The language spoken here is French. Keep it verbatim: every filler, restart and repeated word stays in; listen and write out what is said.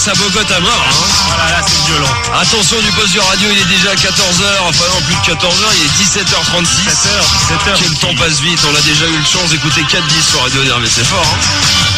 ça bocote à mort. Hein. Voilà, là c'est violent. Attention du poste du radio, il est déjà quatorze heures, enfin non, plus de quatorze heures, il est dix-sept heures trente-six. dix-sept heures, dix-sept heures. Quel temps passe vite, on a déjà eu le chance d'écouter quatre dix sur Radio Énervé, c'est fort. Hein.